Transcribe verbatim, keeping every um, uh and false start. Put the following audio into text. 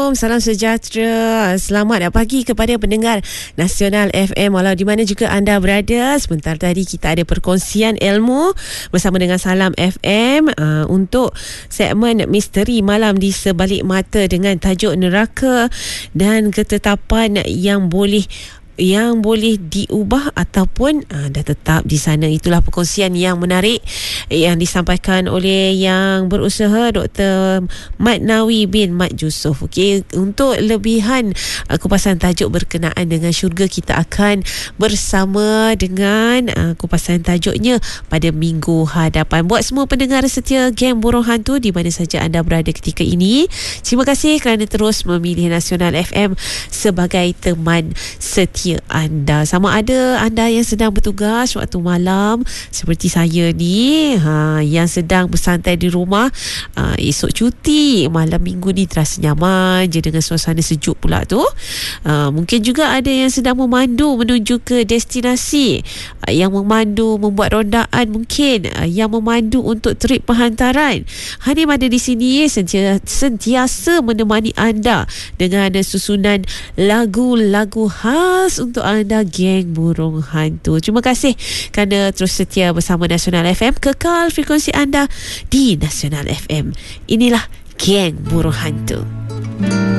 Salam sejahtera. Selamat pagi kepada pendengar Nasional F M walau di mana juga anda berada. Sebentar tadi kita ada perkongsian ilmu bersama dengan Salam F M uh, untuk segmen Misteri Malam di Sebalik Mata dengan tajuk neraka dan ketetapan yang boleh yang boleh diubah ataupun aa, dah tetap di sana. Itulah perkongsian yang menarik yang disampaikan oleh yang berusaha Doktor Mat Nawi bin Mat Yusof. Okey, untuk lebihan aa, kupasan tajuk berkenaan dengan syurga, kita akan bersama dengan aa, kupasan tajuknya pada minggu hadapan. Buat semua pendengar setia Geng Burung Hantu di mana saja anda berada ketika ini, terima kasih kerana terus memilih Nasional F M sebagai teman setia anda. Sama ada anda yang sedang bertugas waktu malam seperti saya ni, ha, yang sedang bersantai di rumah, ha, esok cuti, malam minggu ni terasa nyaman je dengan suasana sejuk pula tu. Ha, mungkin juga ada yang sedang memandu menuju ke destinasi, ha, yang memandu membuat rondaan, mungkin ha, yang memandu untuk trip penghantaran. Hanim ada di sini sentiasa, sentiasa menemani anda dengan susunan lagu-lagu khas untuk anda Geng Burung Hantu. Terima kasih kerana terus setia bersama Nasional F M. Kekal frekuensi anda di Nasional F M. Inilah Geng Burung Hantu.